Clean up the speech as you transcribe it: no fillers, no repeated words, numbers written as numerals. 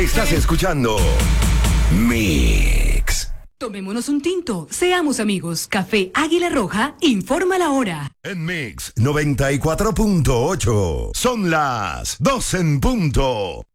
Estás escuchando Mix. Tomémonos un tinto, seamos amigos. Café Águila Roja, informa la hora. En Mix 94.8. Son las 12 en punto.